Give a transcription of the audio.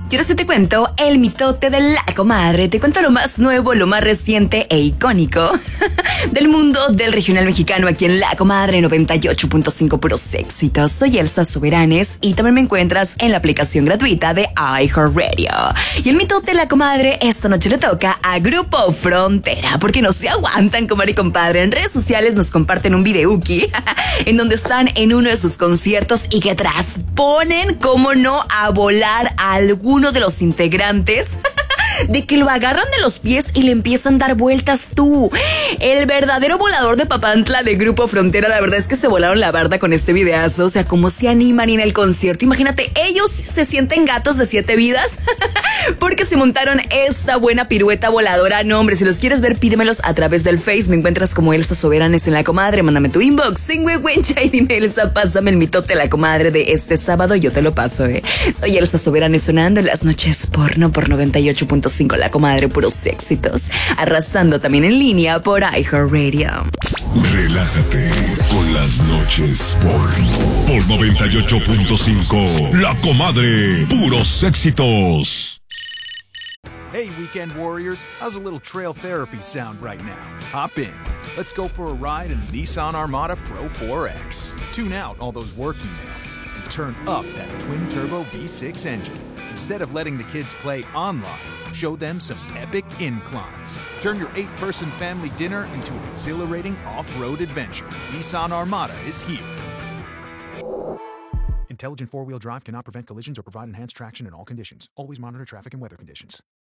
Y ahora sí te cuento el mitote de la comadre. Te cuento lo más nuevo, lo más reciente e icónico del mundo del regional mexicano aquí en La Comadre 98.5 puros éxitos. Soy Elsa Soberanes y también me encuentras en la aplicación gratuita de iHeartRadio. Y el mitote de la comadre esta noche le toca a Grupo Frontera, porque no se aguantan, comadre y compadre. En redes sociales nos comparten un videuki en donde están en uno de sus conciertos y que transponen, cómo no, a volar a alguno de los integrantes de que lo agarran de los pies y le empiezan a dar vueltas tú. El verdadero volador de Papantla de Grupo Frontera, la verdad es que se volaron la barda con este videazo. O sea, cómo se animan en el concierto. Imagínate, ellos se sienten gatos de 7 vidas porque se montaron esta buena pirueta voladora. No, hombre, si los quieres ver, pídemelos a través del Face. Me encuentras como Elsa Soberanes en La Comadre. Mándame tu inbox, sin huehuencha, y dime, Elsa, pásame el mitote de La Comadre de este sábado. Yo te lo paso, Soy Elsa Soberanes sonando en las noches porno por 98.5 La Comadre, puros éxitos. Arrasando también en línea por iHeartRadio. Relájate con las noches por 98.5 La Comadre, puros éxitos. Hey, weekend warriors, how's a little trail therapy sound right now? Hop in. Let's go for a ride in the Nissan Armada Pro 4X. Tune out all those work emails and turn up that twin-turbo V6 engine. Instead of letting the kids play online, show them some epic inclines. Turn your 8-person family dinner into an exhilarating off-road adventure. Nissan Armada is here. Intelligent four-wheel drive cannot prevent collisions or provide enhanced traction in all conditions. Always monitor traffic and weather conditions.